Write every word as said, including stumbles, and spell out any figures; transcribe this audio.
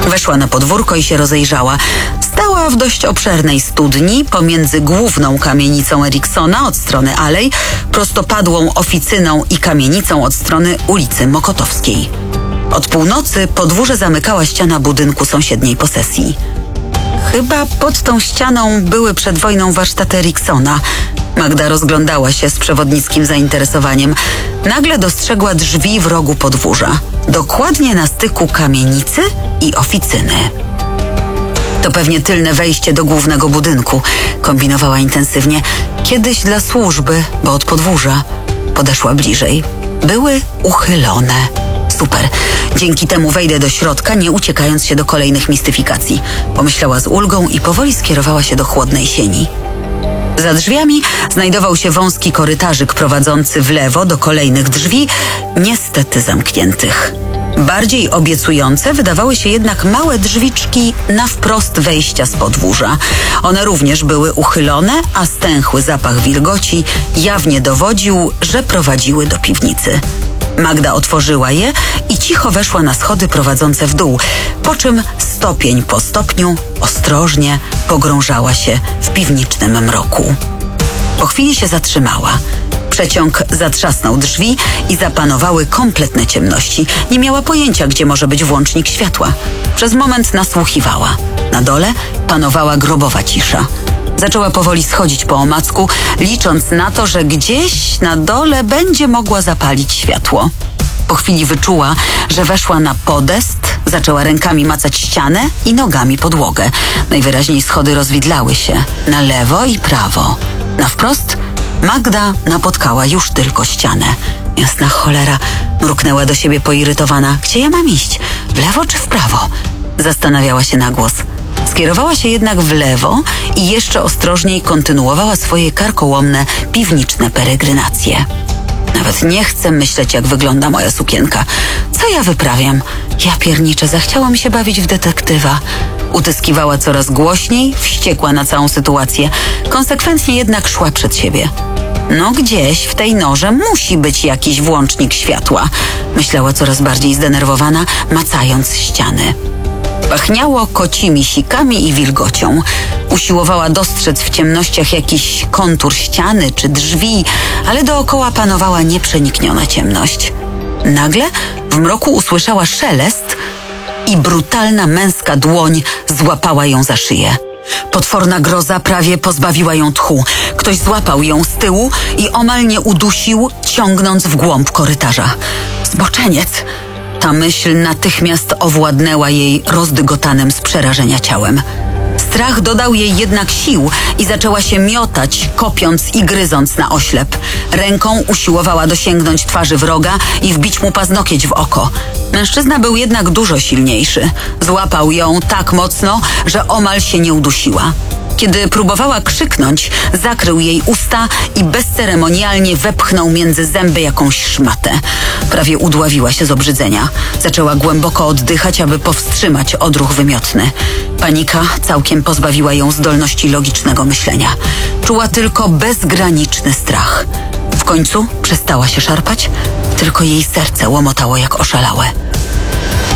Weszła na podwórko i się rozejrzała. Stała w dość obszernej studni pomiędzy główną kamienicą Eriksona od strony Alei, prostopadłą oficyną i kamienicą od strony ulicy Mokotowskiej. Od północy podwórze zamykała ściana budynku sąsiedniej posesji. Chyba pod tą ścianą były przed wojną warsztaty Eriksona. Magda rozglądała się z przewodnickim zainteresowaniem. Nagle dostrzegła drzwi w rogu podwórza, dokładnie na styku kamienicy i oficyny. To pewnie tylne wejście do głównego budynku, kombinowała intensywnie. Kiedyś dla służby, bo od podwórza. Podeszła bliżej. Były uchylone. Super. Dzięki temu wejdę do środka, nie uciekając się do kolejnych mistyfikacji. Pomyślała z ulgą i powoli skierowała się do chłodnej sieni. Za drzwiami znajdował się wąski korytarzyk prowadzący w lewo do kolejnych drzwi, niestety zamkniętych. Bardziej obiecujące wydawały się jednak małe drzwiczki na wprost wejścia z podwórza. One również były uchylone, a stęchły zapach wilgoci jawnie dowodził, że prowadziły do piwnicy. Magda otworzyła je i cicho weszła na schody prowadzące w dół, po czym stopień po stopniu, ostrożnie pogrążała się w piwnicznym mroku. Po chwili się zatrzymała. Przeciąg zatrzasnął drzwi i zapanowały kompletne ciemności. Nie miała pojęcia, gdzie może być włącznik światła. Przez moment nasłuchiwała. Na dole panowała grobowa cisza. Zaczęła powoli schodzić po omacku, licząc na to, że gdzieś na dole będzie mogła zapalić światło. Po chwili wyczuła, że weszła na podest, zaczęła rękami macać ścianę i nogami podłogę. Najwyraźniej schody rozwidlały się na lewo i prawo. Na wprost Magda napotkała już tylko ścianę. Jasna cholera, mruknęła do siebie poirytowana. Gdzie ja mam iść? W lewo czy w prawo? Zastanawiała się na głos. Skierowała się jednak w lewo i jeszcze ostrożniej kontynuowała swoje karkołomne, piwniczne peregrinacje. Nawet nie chcę myśleć, jak wygląda moja sukienka. Co ja wyprawiam? Ja pierniczę, zachciało mi się bawić w detektywa. Utyskiwała coraz głośniej, wściekła na całą sytuację. Konsekwentnie jednak szła przed siebie. No gdzieś w tej norze musi być jakiś włącznik światła, myślała coraz bardziej zdenerwowana, macając ściany. Pachniało kocimi sikami i wilgocią. Usiłowała dostrzec w ciemnościach jakiś kontur ściany czy drzwi, ale dookoła panowała nieprzenikniona ciemność. Nagle w mroku usłyszała szelest i brutalna męska dłoń złapała ją za szyję. Potworna groza prawie pozbawiła ją tchu. Ktoś złapał ją z tyłu i omal nie udusił, ciągnąc w głąb korytarza. Zboczeniec! Ta myśl natychmiast owładnęła jej rozdygotanym z przerażenia ciałem. Strach dodał jej jednak sił i zaczęła się miotać, kopiąc i gryząc na oślep. Ręką usiłowała dosięgnąć twarzy wroga i wbić mu paznokieć w oko. Mężczyzna był jednak dużo silniejszy. Złapał ją tak mocno, że omal się nie udusiła. Kiedy próbowała krzyknąć, zakrył jej usta i bezceremonialnie wepchnął między zęby jakąś szmatę. Prawie udławiła się z obrzydzenia. Zaczęła głęboko oddychać, aby powstrzymać odruch wymiotny. Panika całkiem pozbawiła ją zdolności logicznego myślenia. Czuła tylko bezgraniczny strach. W końcu przestała się szarpać, tylko jej serce łomotało jak oszalałe.